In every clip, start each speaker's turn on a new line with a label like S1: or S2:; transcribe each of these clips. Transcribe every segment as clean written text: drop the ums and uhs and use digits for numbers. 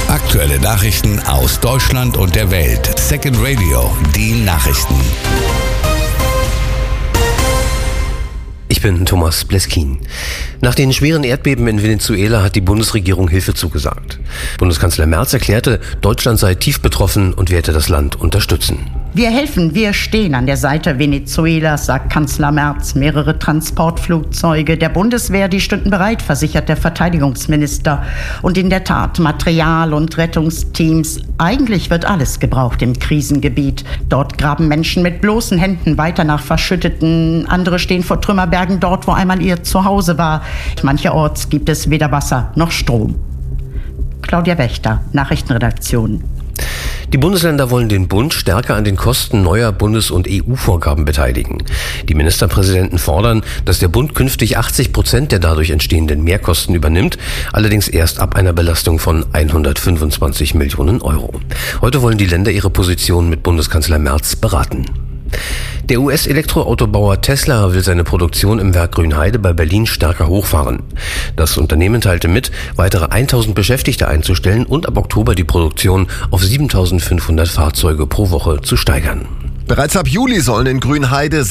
S1: Aktuelle Nachrichten aus Deutschland und der Welt. Second Radio, die Nachrichten.
S2: Ich bin Thomas Bleskin. Nach den schweren Erdbeben in Venezuela hat die Bundesregierung Hilfe zugesagt. Bundeskanzler Merz erklärte, Deutschland sei tief betroffen und werde das Land unterstützen.
S3: Wir helfen, wir stehen an der Seite Venezuelas, sagt Kanzler Merz. Mehrere Transportflugzeuge der Bundeswehr, die stünden bereit, versichert der Verteidigungsminister. Und in der Tat, Material und Rettungsteams. Eigentlich wird alles gebraucht im Krisengebiet. Dort graben Menschen mit bloßen Händen weiter nach Verschütteten. Andere stehen vor Trümmerbergen dort, wo einmal ihr Zuhause war. Mancherorts gibt es weder Wasser noch Strom. Claudia Wächter, Nachrichtenredaktion.
S2: Die Bundesländer wollen den Bund stärker an den Kosten neuer Bundes- und EU-Vorgaben beteiligen. Die Ministerpräsidenten fordern, dass der Bund künftig 80% der dadurch entstehenden Mehrkosten übernimmt, allerdings erst ab einer Belastung von 125 Millionen Euro. Heute wollen die Länder ihre Position mit Bundeskanzler Merz beraten. Der US-Elektroautobauer Tesla will seine Produktion im Werk Grünheide bei Berlin stärker hochfahren. Das Unternehmen teilte mit, weitere 1000 Beschäftigte einzustellen und ab Oktober die Produktion auf 7500 Fahrzeuge pro Woche zu steigern.
S4: Bereits ab Juli sollen in Grünheide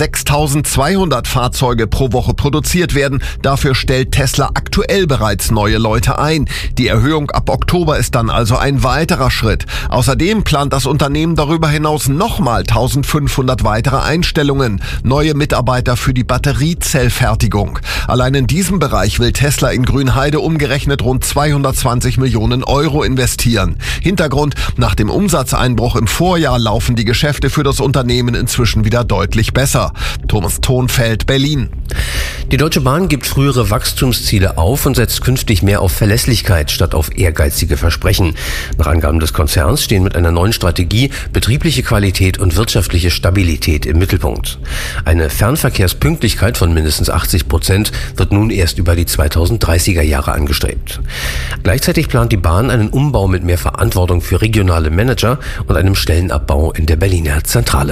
S4: 6200 Fahrzeuge pro Woche produziert werden. Dafür stellt Tesla aktuell bereits neue Leute ein. Die Erhöhung ab Oktober ist dann also ein weiterer Schritt. Außerdem plant das Unternehmen darüber hinaus nochmal 1500 weitere Einstellungen. Neue Mitarbeiter für die Batteriezellfertigung. Allein in diesem Bereich will Tesla in Grünheide umgerechnet rund 220 Millionen Euro investieren. Hintergrund: Nach dem Umsatzeinbruch im Vorjahr laufen die Geschäfte für das Unternehmen inzwischen wieder deutlich besser. Thomas Thonfeld, Berlin.
S2: Die Deutsche Bahn gibt frühere Wachstumsziele auf und setzt künftig mehr auf Verlässlichkeit statt auf ehrgeizige Versprechen. Nach Angaben des Konzerns stehen mit einer neuen Strategie betriebliche Qualität und wirtschaftliche Stabilität im Mittelpunkt. Eine Fernverkehrspünktlichkeit von mindestens 80% wird nun erst über die 2030er Jahre angestrebt. Gleichzeitig plant die Bahn einen Umbau mit mehr Verantwortung für regionale Manager und einem Stellenabbau in der Berliner Zentrale.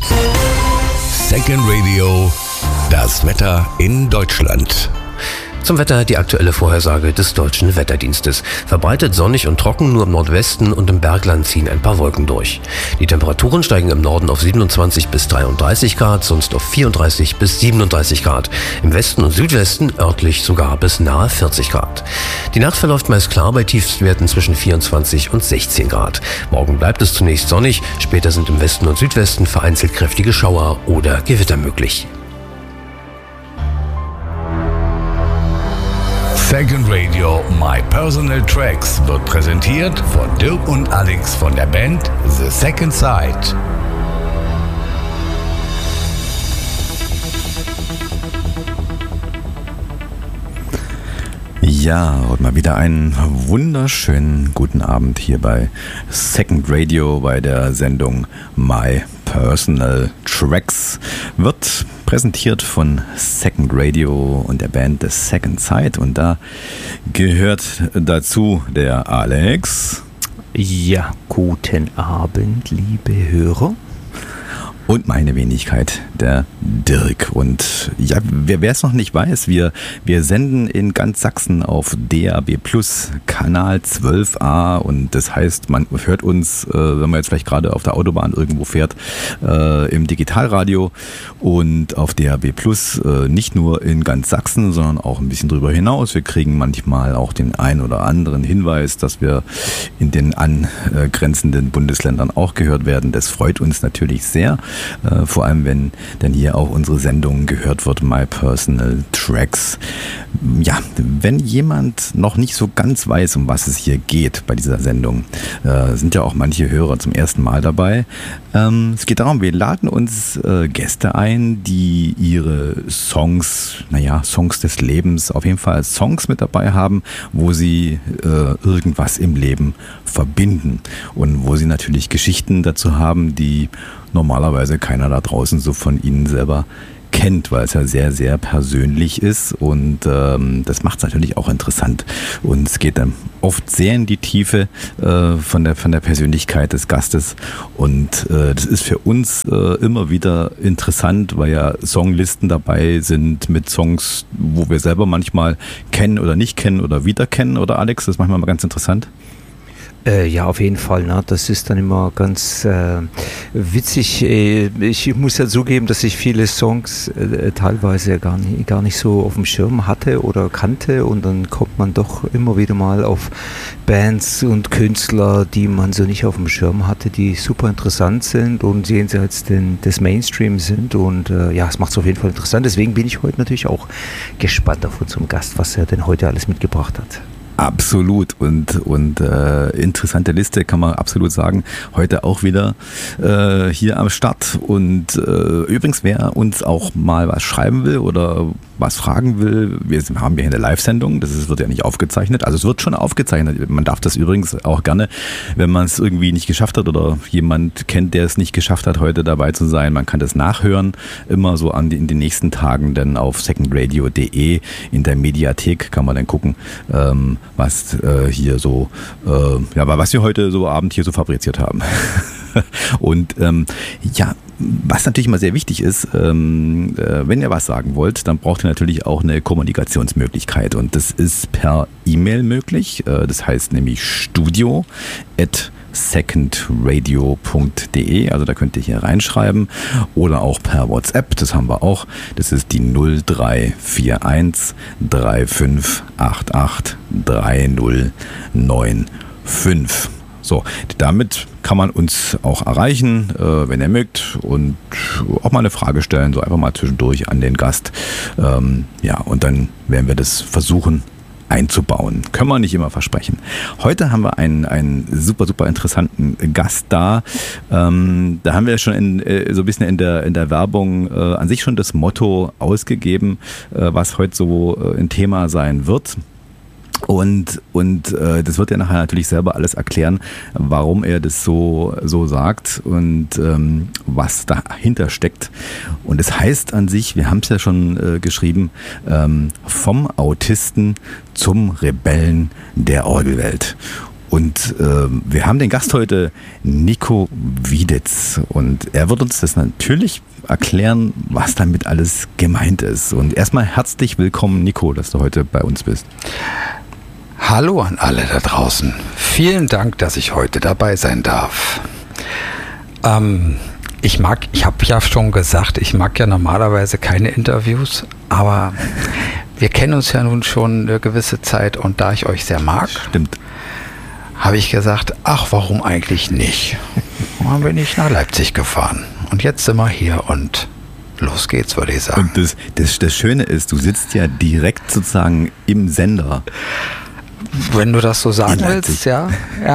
S1: Second Radio, das Wetter in Deutschland.
S2: Zum Wetter die aktuelle Vorhersage des Deutschen Wetterdienstes. Verbreitet sonnig und trocken, nur im Nordwesten und im Bergland ziehen ein paar Wolken durch. Die Temperaturen steigen im Norden auf 27 bis 33 Grad, sonst auf 34 bis 37 Grad. Im Westen und Südwesten örtlich sogar bis nahe 40 Grad. Die Nacht verläuft meist klar bei Tiefstwerten zwischen 24 und 16 Grad. Morgen bleibt es zunächst sonnig, später sind im Westen und Südwesten vereinzelt kräftige Schauer oder Gewitter möglich.
S1: Second Radio My Personal Tracks wird präsentiert von Dirk und Alex von der Band The Second Side.
S5: Ja, heute mal wieder einen wunderschönen guten Abend hier bei Second Radio bei der Sendung My Personal Tracks. Wird präsentiert von Second Radio und der Band The Second Side. Und da gehört dazu der Alex.
S6: Ja, guten Abend, liebe Hörer.
S5: Und meine Wenigkeit, der Dirk. Und ja, wer es noch nicht weiß, wir senden in ganz Sachsen auf DAB Plus Kanal 12a. Und das heißt, man hört uns, wenn man jetzt vielleicht gerade auf der Autobahn irgendwo fährt, im Digitalradio und auf DAB Plus nicht nur in ganz Sachsen, sondern auch ein bisschen drüber hinaus. Wir kriegen manchmal auch den ein oder anderen Hinweis, dass wir in den angrenzenden Bundesländern auch gehört werden. Das freut uns natürlich sehr. Vor allem, wenn dann hier auch unsere Sendung gehört wird, My Personal Tracks. Ja, wenn jemand noch nicht so ganz weiß, um was es hier geht bei dieser Sendung, sind ja auch manche Hörer zum ersten Mal dabei. Es geht darum, wir laden uns Gäste ein, die ihre Songs des Lebens, auf jeden Fall Songs mit dabei haben, wo sie irgendwas im Leben verbinden und wo sie natürlich Geschichten dazu haben, die normalerweise keiner da draußen so von ihnen selber kennt, weil es ja sehr, sehr persönlich ist und das macht es natürlich auch interessant. Und es geht dann oft sehr in die Tiefe von der Persönlichkeit des Gastes und das ist für uns immer wieder interessant, weil ja Songlisten dabei sind mit Songs, wo wir selber manchmal kennen oder nicht kennen oder wieder kennen, oder Alex? Das ist manchmal mal ganz interessant.
S6: Ja, auf jeden Fall. Ne? Das ist dann immer ganz witzig. Ich muss ja zugeben, dass ich viele Songs teilweise gar nicht so auf dem Schirm hatte oder kannte, und dann kommt man doch immer wieder mal auf Bands und Künstler, die man so nicht auf dem Schirm hatte, die super interessant sind und jenseits des Mainstreams sind, und ja, es macht es auf jeden Fall interessant. Deswegen bin ich heute natürlich auch gespannt auf unseren Gast, was er denn heute alles mitgebracht hat.
S5: Absolut, und interessante Liste, kann man absolut sagen. Heute auch wieder hier am Start. Und übrigens, wer uns auch mal was schreiben will oder was fragen will, wir haben hier eine Live-Sendung, wird ja nicht aufgezeichnet, also es wird schon aufgezeichnet. Man darf das übrigens auch gerne, wenn man es irgendwie nicht geschafft hat oder jemand kennt, der es nicht geschafft hat, heute dabei zu sein, man kann das nachhören, immer so in den nächsten Tagen, denn auf secondradio.de in der Mediathek kann man dann gucken, was hier so, was wir heute so Abend hier so fabriziert haben. Und was natürlich immer sehr wichtig ist, wenn ihr was sagen wollt, dann braucht ihr natürlich auch eine Kommunikationsmöglichkeit, und das ist per E-Mail möglich. Das heißt nämlich studio@secondradio.de, also da könnt ihr hier reinschreiben, oder auch per WhatsApp, das haben wir auch, das ist die 0341 3588 3095. So, damit kann man uns auch erreichen, wenn ihr mögt, und auch mal eine Frage stellen, so einfach mal zwischendurch an den Gast. Und dann werden wir das versuchen einzubauen. Können wir nicht immer versprechen. Heute haben wir einen super, super interessanten Gast da. Da haben wir schon so ein bisschen in der Werbung an sich schon das Motto ausgegeben, was heute so ein Thema sein wird. Und das wird er nachher natürlich selber alles erklären, warum er das so sagt und was dahinter steckt. Und es heißt an sich, wir haben es ja schon geschrieben, vom Autisten zum Rebellen der Orgelwelt. Und wir haben den Gast heute, Nico Wieditz, und er wird uns das natürlich erklären, was damit alles gemeint ist. Und erstmal herzlich willkommen, Nico, dass du heute bei uns bist.
S7: Hallo an alle da draußen. Vielen Dank, dass ich heute dabei sein darf. Ich habe ja schon gesagt, ich mag ja normalerweise keine Interviews, aber wir kennen uns ja nun schon eine gewisse Zeit, und da ich euch sehr mag, habe ich gesagt, ach, warum eigentlich nicht? Und dann bin ich nach Leipzig gefahren, und jetzt sind wir hier und los geht's, würde ich sagen.
S5: Und das Schöne ist, du sitzt ja direkt sozusagen im Sender.
S7: Wenn du das so sagen willst, ja.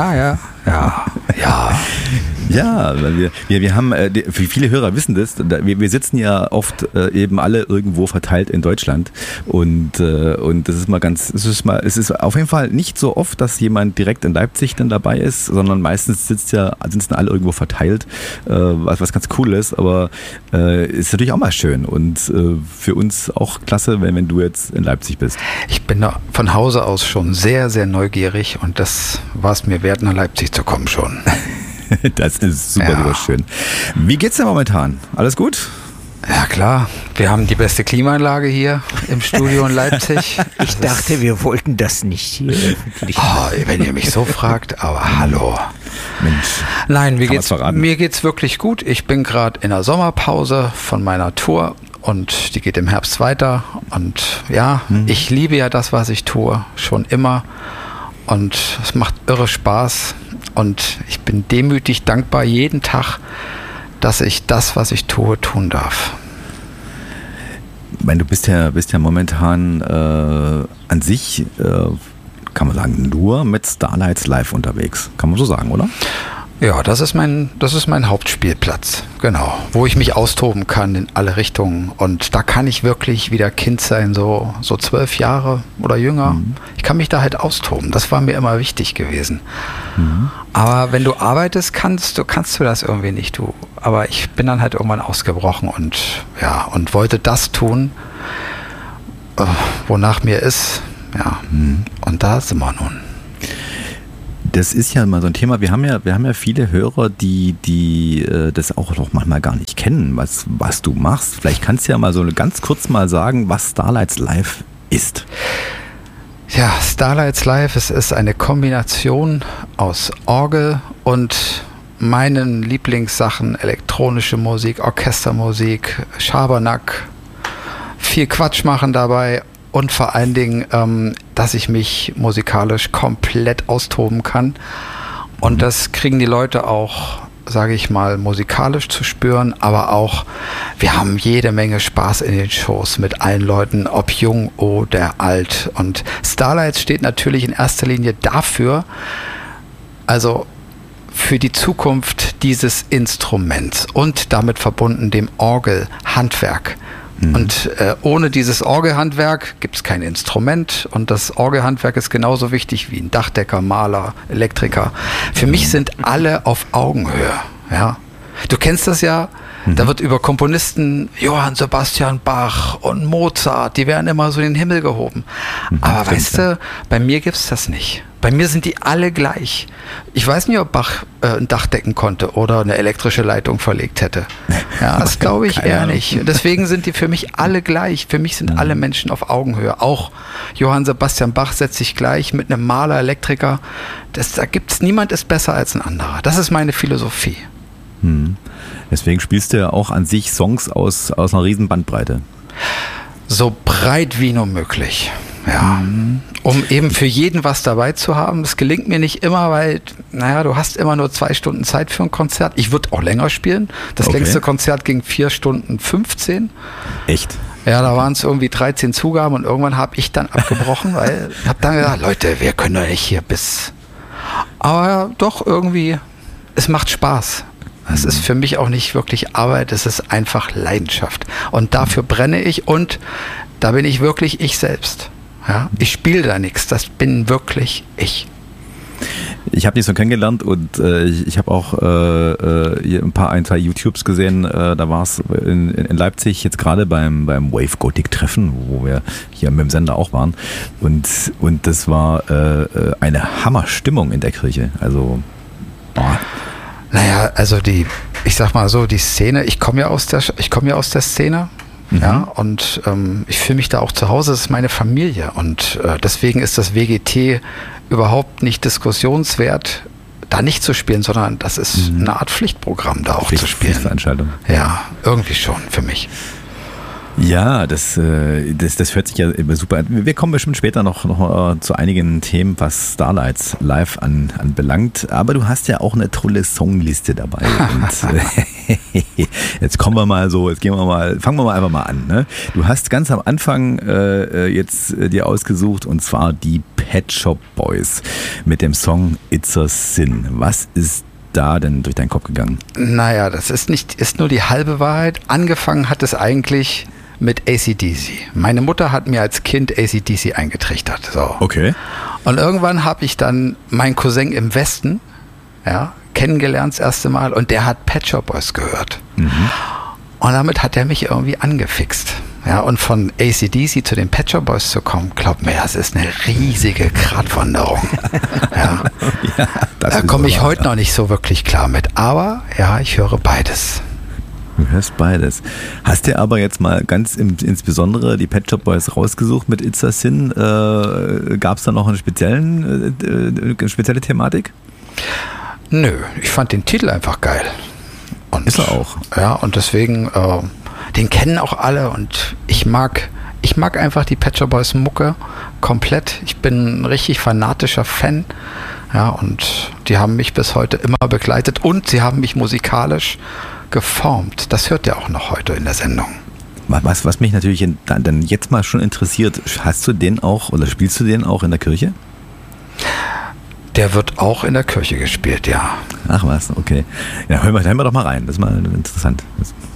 S5: Ja, weil wir haben, viele Hörer wissen das, wir sitzen ja oft eben alle irgendwo verteilt in Deutschland, und das ist mal es ist auf jeden Fall nicht so oft, dass jemand direkt in Leipzig dann dabei ist, sondern meistens sitzen alle irgendwo verteilt, was ganz cool ist, aber ist natürlich auch mal schön, und für uns auch klasse, wenn du jetzt in Leipzig bist.
S7: Ich bin da von Hause aus schon sehr, sehr neugierig, und das war es mir wert, nach Leipzig zu kommen schon.
S5: Das ist super, super schön. Wie geht's dir momentan? Alles gut?
S7: Ja klar, wir haben die beste Klimaanlage hier im Studio in Leipzig.
S6: Ich dachte, wir wollten das nicht hier öffentlich.
S7: Wenn ihr mich so fragt, aber hallo.
S5: Mensch.
S7: Nein, mir geht's wirklich gut. Ich bin gerade in der Sommerpause von meiner Tour, und die geht im Herbst weiter. Und ja, ich liebe ja das, was ich tue, schon immer. Und es macht irre Spaß. Und ich bin demütig dankbar jeden Tag, dass ich das, was ich tue, tun darf.
S5: Ich meine, du bist ja momentan an sich, kann man sagen, nur mit Starlights Live unterwegs. Kann man so sagen, oder?
S7: Ja, das ist mein Hauptspielplatz, genau, wo ich mich austoben kann in alle Richtungen, und da kann ich wirklich wieder Kind sein, so 12 Jahre oder jünger. Ich kann mich da halt austoben, das war mir immer wichtig gewesen. Aber wenn du arbeitest, kannst du das irgendwie nicht, aber ich bin dann halt irgendwann ausgebrochen und wollte das tun, wonach mir ist, und da sind wir nun.
S5: Das ist ja mal so ein Thema. Wir haben ja viele Hörer, die das auch noch manchmal gar nicht kennen, was du machst. Vielleicht kannst du ja mal so ganz kurz mal sagen, was Starlights Live ist.
S7: Ja, Starlights Live, es ist eine Kombination aus Orgel und meinen Lieblingssachen, elektronische Musik, Orchestermusik, Schabernack, viel Quatsch machen dabei und vor allen Dingen, dass ich mich musikalisch komplett austoben kann. Und das kriegen die Leute auch, sage ich mal, musikalisch zu spüren, aber auch, wir haben jede Menge Spaß in den Shows mit allen Leuten, ob jung oder alt. Und Starlights steht natürlich in erster Linie dafür, also für die Zukunft dieses Instruments und damit verbunden dem Orgelhandwerk. Und ohne dieses Orgelhandwerk gibt es kein Instrument und das Orgelhandwerk ist genauso wichtig wie ein Dachdecker, Maler, Elektriker. Für mich sind alle auf Augenhöhe. Ja? Du kennst das ja, da wird über Komponisten Johann Sebastian Bach und Mozart, die werden immer so in den Himmel gehoben. Aber weißt du, bei mir gibt es das nicht. Bei mir sind die alle gleich. Ich weiß nicht, ob Bach ein Dach decken konnte oder eine elektrische Leitung verlegt hätte. Ja, das glaube ich eher nicht. Deswegen sind die für mich alle gleich. Für mich sind alle Menschen auf Augenhöhe. Auch Johann Sebastian Bach setzt sich gleich mit einem Maler, Elektriker. Da gibt's, niemand ist besser als ein anderer. Das ist meine Philosophie.
S5: Deswegen spielst du ja auch an sich Songs aus einer riesen Bandbreite.
S7: So breit wie nur möglich. Ja, um eben für jeden was dabei zu haben. Das gelingt mir nicht immer, weil, du hast immer nur 2 Stunden Zeit für ein Konzert. Ich würde auch länger spielen. Das längste Konzert ging 4 Stunden 15.
S5: Echt?
S7: Ja, da waren es irgendwie 13 Zugaben und irgendwann habe ich dann abgebrochen, weil ich habe dann gedacht, Leute, wir können doch nicht hier bis... Aber doch irgendwie, es macht Spaß. Es ist für mich auch nicht wirklich Arbeit, es ist einfach Leidenschaft. Und dafür brenne ich und da bin ich wirklich ich selbst. Ja? Ich spiele da nichts, das bin wirklich ich.
S5: Ich habe dich so kennengelernt und ich habe auch hier ein, zwei YouTubes gesehen. Da war es in Leipzig jetzt gerade beim Wave Gothic Treffen, wo wir hier mit dem Sender auch waren. Und das war eine Hammerstimmung in der Kirche. Also,
S7: Naja, also ich sag mal so, die Szene, ich komme ja aus der Szene. Ja, und ich fühle mich da auch zu Hause, das ist meine Familie und deswegen ist das WGT überhaupt nicht diskussionswert, da nicht zu spielen, sondern das ist eine Art Pflichtprogramm, da auch zu spielen.
S5: Pflichtveranstaltung.
S7: Ja, irgendwie schon für mich.
S5: Ja, das hört sich ja super an. Wir kommen bestimmt später noch zu einigen Themen, was Starlights Live anbelangt. Aber du hast ja auch eine tolle Songliste dabei. Und jetzt fangen wir mal einfach mal an. Ne? Du hast ganz am Anfang jetzt dir ausgesucht, und zwar die Pet Shop Boys mit dem Song It's a Sin. Was ist da denn durch deinen Kopf gegangen?
S7: Naja, das ist nur die halbe Wahrheit. Angefangen hat es eigentlich mit AC/DC. Meine Mutter hat mir als Kind AC/DC eingetrichtert. So.
S5: Okay.
S7: Und irgendwann habe ich dann meinen Cousin im Westen kennengelernt das erste Mal und der hat Pet Shop Boys gehört. Und damit hat er mich irgendwie angefixt. Ja, und von AC/DC zu den Pet Shop Boys zu kommen, glaub mir, das ist eine riesige Gratwanderung. Ja. Da komme ich heute noch nicht so wirklich klar mit. Aber ja, ich höre beides.
S5: Du hörst beides. Hast dir aber jetzt mal ganz insbesondere die Pet Shop Boys rausgesucht mit It's a Sin? Gab es da noch eine spezielle Thematik?
S7: Nö, ich fand den Titel einfach geil. Und,
S5: ist er auch.
S7: Ja, und deswegen, den kennen auch alle und ich mag einfach die Pet Shop Boys Mucke komplett. Ich bin ein richtig fanatischer Fan. Ja, und die haben mich bis heute immer begleitet und sie haben mich musikalisch geformt. Das hört ihr auch noch heute in der Sendung.
S5: Was mich natürlich dann jetzt mal schon interessiert, hast du den auch oder spielst du den auch in der Kirche?
S7: Der wird auch in der Kirche gespielt, ja.
S5: Ach was, okay. Ja, hören wir doch mal rein. Das ist mal interessant.